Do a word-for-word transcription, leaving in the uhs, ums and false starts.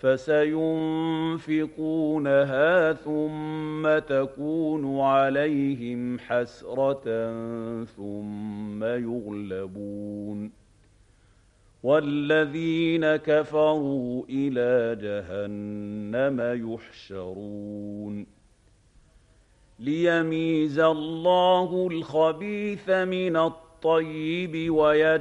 فسينفقونها ثم تكون عليهم حسرة ثم يغلبون والذين كفروا إلى جهنم يحشرون ليميز الله الخبيث من الطيب ويجعل